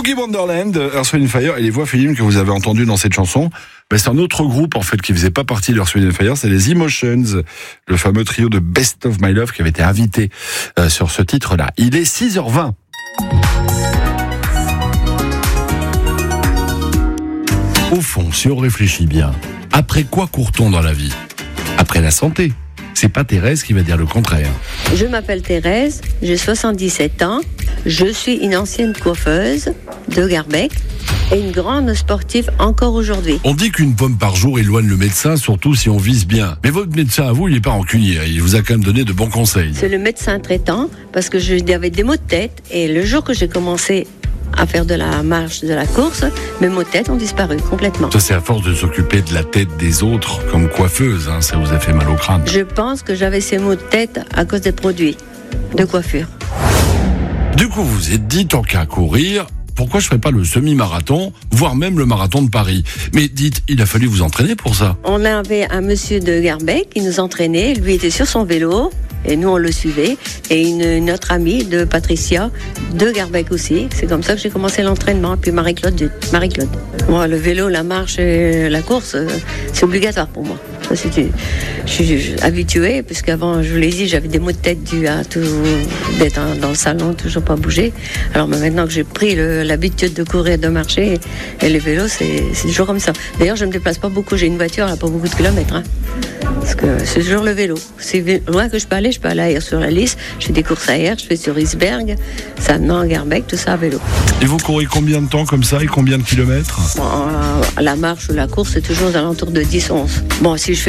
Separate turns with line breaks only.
Boogie Wonderland, Earth, Wind & Fire, et les voix féminines que vous avez entendues dans cette chanson, c'est un autre groupe en fait qui faisait pas partie de Earth, Wind & Fire, c'est les Emotions, le fameux trio de Best of My Love qui avait été invité sur ce titre-là. Il est 6h20. Au fond, si on réfléchit bien, après quoi court-on dans la vie ? Après la santé. C'est pas Thérèse qui va dire le contraire.
Je m'appelle Thérèse, j'ai 77 ans, je suis une ancienne coiffeuse de Garbec et une grande sportive encore aujourd'hui.
On dit qu'une pomme par jour éloigne le médecin, surtout si on vise bien. Mais votre médecin à vous, il n'est pas rancunier, il vous a quand même donné de bons conseils.
C'est le médecin traitant parce que j'avais des maux de tête et le jour que j'ai commencé à faire de la marche, de la course, mes maux de tête ont disparu complètement.
Ça, c'est à force de s'occuper de la tête des autres comme coiffeuse, ça vous a fait mal au crâne.
Je pense que j'avais ces maux de tête à cause des produits de coiffure.
Du coup, vous vous êtes dit, tant qu'à courir, pourquoi je ne ferais pas le semi-marathon, voire même le marathon de Paris ? Mais dites, il a fallu vous entraîner pour ça.
On avait un monsieur de Garbec qui nous entraînait, lui était sur son vélo, et nous on le suivait, et une autre amie de Patricia, de Garbec aussi. C'est comme ça que j'ai commencé l'entraînement, puis Marie-Claude. Moi, le vélo, la marche et la course, c'est obligatoire pour moi. Ça, je suis habituée, puisqu'avant, je vous l'ai dit, j'avais des maux de tête dus à tout, d'être dans le salon, toujours pas bouger. Alors maintenant que j'ai pris l'habitude de courir, de marcher, et les vélos, c'est toujours comme ça. D'ailleurs, je ne me déplace pas beaucoup, j'ai une voiture, elle n'a pas beaucoup de kilomètres. Parce que c'est toujours le vélo. C'est loin que je peux aller ailleurs sur la Lys, je fais des courses ailleurs, je fais sur Isberg, Sanan, Garbec, tout ça à vélo.
Et vous courez combien de temps comme ça et combien de kilomètres ?
Bon, la marche ou la course, c'est toujours aux alentours de 10-11. Bon, si je fais